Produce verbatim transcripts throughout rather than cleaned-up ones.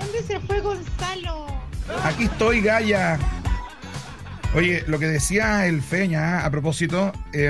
¿Dónde se fue Gonzalo? Aquí estoy, Gaya. Oye, lo que decía el Feña, ¿eh? A propósito, eh,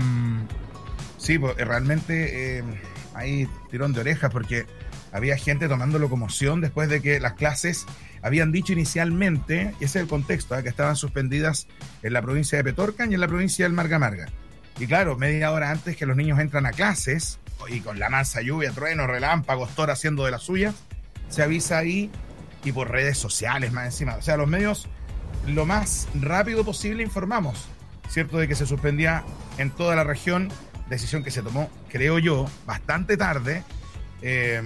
sí, pues, realmente eh, hay tirón de orejas porque había gente tomando locomoción después de que las clases habían dicho inicialmente, y ese es el contexto, ¿eh? Que estaban suspendidas en la provincia de Petorca y en la provincia del Marga Marga. Y claro, media hora antes que los niños entran a clases, y con la mansa lluvia, trueno, relámpagos, Thor haciendo de las suyas, se avisa ahí, y por redes sociales más encima. O sea, los medios lo más rápido posible informamos, ¿cierto? De que se suspendía en toda la región, decisión que se tomó, creo yo, bastante tarde. Eh,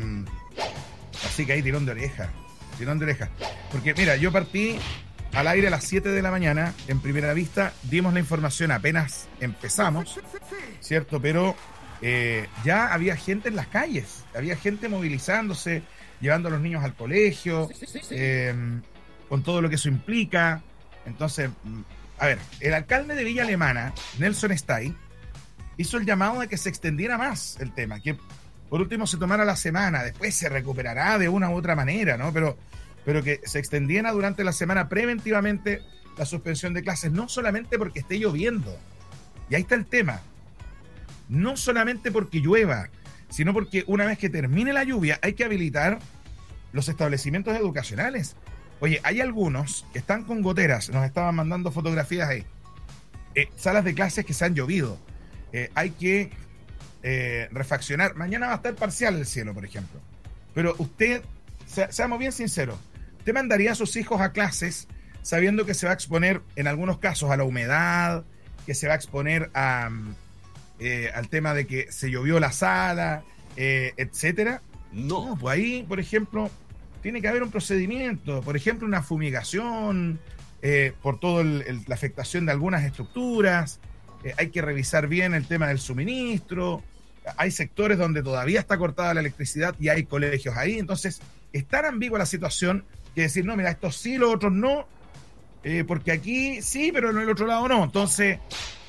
así que ahí tirón de oreja, tirón de oreja. Porque mira, yo partí al aire a las siete de la mañana, en Primera Vista, dimos la información apenas empezamos, ¿cierto? Pero eh, ya había gente en las calles, había gente movilizándose, llevando a los niños al colegio, eh, con todo lo que eso implica. Entonces, a ver, el alcalde de Villa Alemana, Nelson Stay, hizo el llamado de que se extendiera más el tema, que por último se tomara la semana, después se recuperará de una u otra manera, ¿no? Pero, pero que se extendiera durante la semana preventivamente la suspensión de clases, no solamente porque esté lloviendo, y ahí está el tema, no solamente porque llueva, sino porque una vez que termine la lluvia hay que habilitar los establecimientos educacionales. Oye, hay algunos que están con goteras, nos estaban mandando fotografías ahí, eh, salas de clases que se han llovido, eh, hay que eh, refaccionar. Mañana va a estar parcial el cielo, por ejemplo, pero usted, se, seamos bien sinceros, ¿usted mandaría a sus hijos a clases sabiendo que se va a exponer en algunos casos a la humedad, que se va a exponer a, eh, al tema de que se llovió la sala, eh, etcétera? No, pues ahí, por ejemplo, tiene que haber un procedimiento, por ejemplo, una fumigación, eh, por toda la afectación de algunas estructuras, eh, hay que revisar bien el tema del suministro, hay sectores donde todavía está cortada la electricidad y hay colegios ahí, entonces es tan ambigua la situación que decir, no, mira, estos sí, los otros no, eh, porque aquí sí, pero en el otro lado no. Entonces,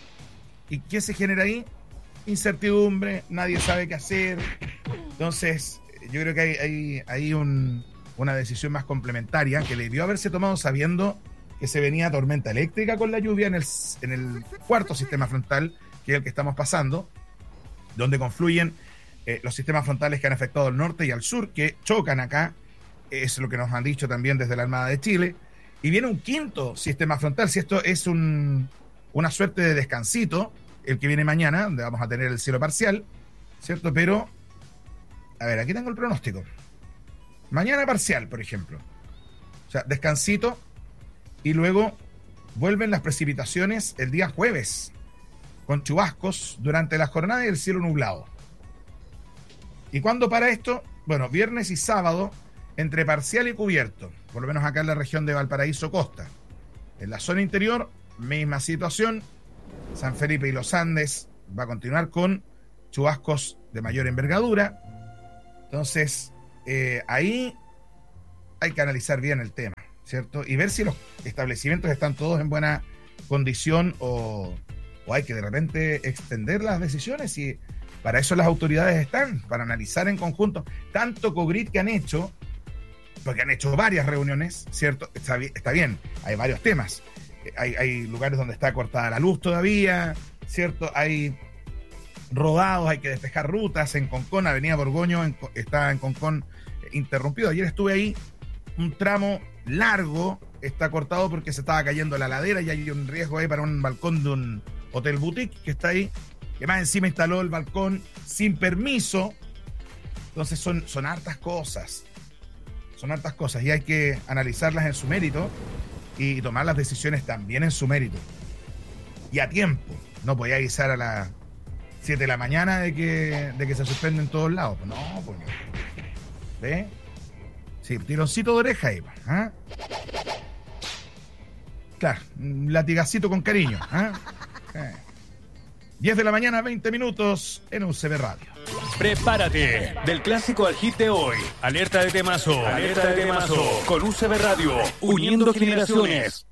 ¿y qué se genera ahí? Incertidumbre, nadie sabe qué hacer. Entonces, yo creo que hay, hay, hay un, una decisión más complementaria que debió haberse tomado sabiendo que se venía tormenta eléctrica con la lluvia en el, en el cuarto sistema frontal, que es el que estamos pasando, donde confluyen eh, los sistemas frontales que han afectado al norte y al sur, que chocan acá, es lo que nos han dicho también desde la Armada de Chile, y viene un quinto sistema frontal, si esto es un, una suerte de descansito, el que viene mañana, donde vamos a tener el cielo parcial, ¿cierto? Pero, a ver, aquí tengo el pronóstico. Mañana parcial, por ejemplo. O sea, descansito, y luego vuelven las precipitaciones el día jueves, con chubascos durante la jornada y el cielo nublado. ¿Y cuándo para esto? Bueno, viernes y sábado, entre parcial y cubierto, por lo menos acá en la región de Valparaíso Costa. En la zona interior, misma situación. San Felipe y los Andes va a continuar con chubascos de mayor envergadura. Entonces, eh, ahí hay que analizar bien el tema, ¿cierto? Y ver si los establecimientos están todos en buena condición o, o hay que de repente extender las decisiones, y para eso las autoridades están, para analizar en conjunto, tanto COGRIT que han hecho, porque han hecho varias reuniones, ¿cierto? Está, está bien, hay varios temas. Hay, hay lugares donde está cortada la luz todavía, ¿cierto? Hay rodados, hay que despejar rutas. En Concón, Avenida Borgoño, en, está en Concón eh, interrumpido. Ayer estuve ahí, un tramo largo está cortado porque se estaba cayendo la ladera y hay un riesgo ahí para un balcón de un hotel boutique que está ahí, que más encima instaló el balcón sin permiso. Entonces son, son hartas cosas, son hartas cosas y hay que analizarlas en su mérito y tomar las decisiones también en su mérito. Y a tiempo. No podía avisar a las siete de la mañana de que, de que se suspende en todos lados. No, pues no. ¿Ve? Sí, tironcito de oreja ahí. ¿Ah? Claro, un latigacito con cariño. ¿Ah? Eh. diez de la mañana, veinte minutos en U C B Radio. Prepárate, del clásico al hit de hoy. Alerta de temazo, alerta de temazo, con U C B Radio, uniendo generaciones.